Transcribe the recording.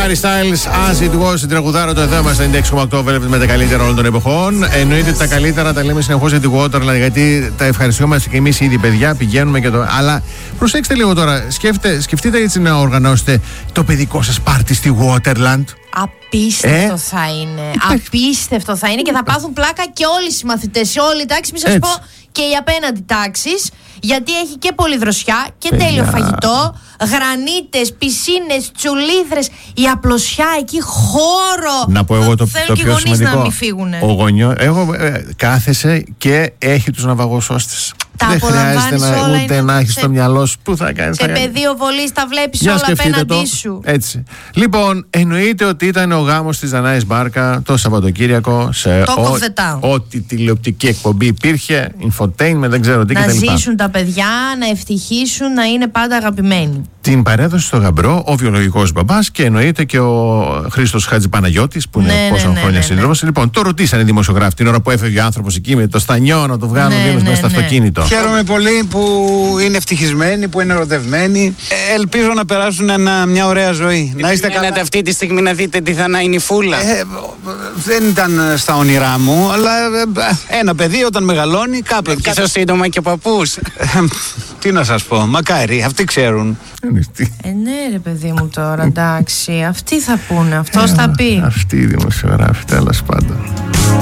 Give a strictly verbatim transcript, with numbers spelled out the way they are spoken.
Harry Styles, As It Was, στην τραγουδάρα το εδώ μας ενενήντα έξι κόμμα οκτώ Velvet με τα καλύτερα όλων των εποχών. Εννοείται ότι τα καλύτερα τα λέμε συνεχώς για τη Waterland, γιατί τα ευχαριστούμε και εμείς ήδη, παιδιά, πηγαίνουμε και το. Αλλά προσέξτε λίγο τώρα, σκέφτε, σκεφτείτε έτσι να οργανώσετε το παιδικό σας πάρτι στη Waterland. Απίστευτο ε? θα είναι. Απίστευτο θα είναι και θα πάθουν πλάκα και όλοι οι συμμαθητές σε όλη η τάξη. Μην σας πω και οι απέναντι τάξεις. Γιατί έχει και πολυδροσιά και Παιδιά. τέλειο φαγητό, γρανίτες, πισίνες, τσουλήθρες, η απλωσιά εκεί, χώρο. Να πω εγώ το, το πιο σημαντικό. Να μην φύγουνε. Ο γονιό, εγώ ε, κάθεσαι και έχει τους ναυαγοσώστες. Τα Δεν χρειάζεται να, ούτε να έχει στο μυαλό σου. Πού θα κάνει. Σε πεδίο βολής τα βλέπεις όλα απέναντί το. σου. Έτσι. Λοιπόν, εννοείται ότι ήταν ο γάμος της Δανάης Μπάρκα το Σαββατοκύριακο σε ό,τι τηλεοπτική εκπομπή υπήρχε. Infotainment, δεν ξέρω τι να κτλ. Να ζήσουν τα παιδιά, να ευτυχήσουν, να είναι πάντα αγαπημένοι. Την παρέδωσε στο γαμπρό ο βιολογικός μπαμπάς και εννοείται και ο Χρήστος Χατζηπαναγιώτης, που είναι ναι, πόσα ναι, χρόνια ναι, σύντροφος. Ναι. Λοιπόν, το ρωτήσανε οι δημοσιογράφοι την ώρα που έφευγε ο άνθρωπος εκεί με το στανιό να το βγάλουν ναι, ναι, μέσα στο ναι. αυτοκίνητο. Χαίρομαι πολύ που είναι ευτυχισμένοι, που είναι ερωτευμένοι. Ε, ελπίζω να περάσουν ένα, μια ωραία ζωή. Να είστε καλά. Αυτή τη στιγμή να δείτε τι θα να είναι η φούλα. Ε, δεν ήταν στα όνειρά μου, αλλά ε, ένα παιδί όταν μεγαλώνει κάπου. Και στο σύντομα και ο παππούς. Τι να σας πω, μακάρι, αυτοί ξέρουν. Ε, ναι, ρε παιδί μου τώρα, εντάξει. Αυτοί θα πούνε, αυτός θα πει. Αυτοί οι δημοσιογράφοι, τέλος πάντων.